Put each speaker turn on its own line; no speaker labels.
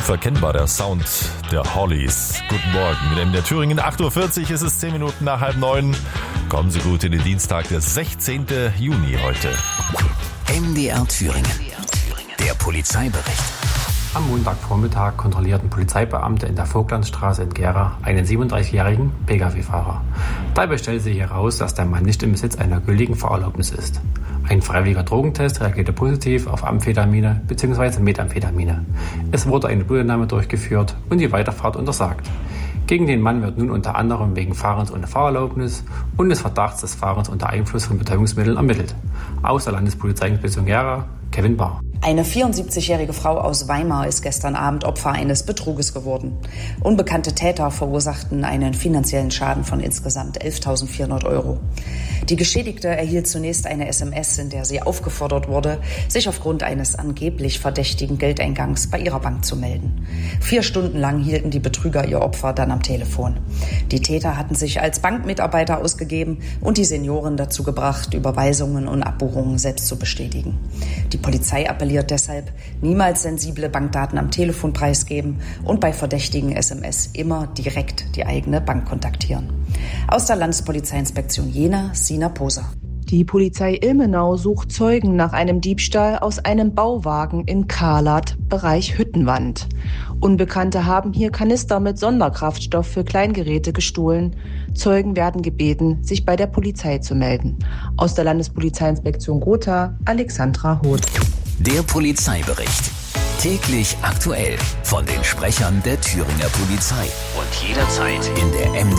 Unverkennbar der Sound der Hollies. Guten Morgen. In der Thüringen 8.40 Uhr ist es 10 Minuten nach 8:30. Kommen Sie gut in den Dienstag, der 16. Juni heute.
MDR Thüringen. Der Polizeibericht.
Am Montagvormittag kontrollierten Polizeibeamte in der Vogtlandstraße in Gera einen 37-jährigen Pkw-Fahrer. Dabei stellte sich heraus, dass der Mann nicht im Besitz einer gültigen Fahrerlaubnis ist. Ein freiwilliger Drogentest reagierte positiv auf Amphetamine bzw. Methamphetamine. Es wurde eine Blutentnahme durchgeführt und die Weiterfahrt untersagt. Gegen den Mann wird nun unter anderem wegen Fahrens ohne Fahrerlaubnis und des Verdachts des Fahrens unter Einfluss von Betäubungsmitteln ermittelt. Aus der Landespolizeiinspektion Gera, Kevin Bahr.
Eine 74-jährige Frau aus Weimar ist gestern Abend Opfer eines Betruges geworden. Unbekannte Täter verursachten einen finanziellen Schaden von insgesamt 11.400 €. Die Geschädigte erhielt zunächst eine SMS, in der sie aufgefordert wurde, sich aufgrund eines angeblich verdächtigen Geldeingangs bei ihrer Bank zu melden. 4 Stunden lang hielten die Betrüger ihr Opfer dann am Telefon. Die Täter hatten sich als Bankmitarbeiter ausgegeben und die Senioren dazu gebracht, Überweisungen und Abbuchungen selbst zu bestätigen. Die Polizei appelliert deshalb, niemals sensible Bankdaten am Telefon preisgeben und bei verdächtigen SMS immer direkt die eigene Bank kontaktieren. Aus der Landespolizeiinspektion Jena, Sina Poser.
Die Polizei Ilmenau sucht Zeugen nach einem Diebstahl aus einem Bauwagen in Karlat, Bereich Hüttenwand. Unbekannte haben hier Kanister mit Sonderkraftstoff für Kleingeräte gestohlen. Zeugen werden gebeten, sich bei der Polizei zu melden. Aus der Landespolizeiinspektion Gotha, Alexandra Hoth.
Der Polizeibericht. Täglich aktuell von den Sprechern der Thüringer Polizei. Und jederzeit in der MDR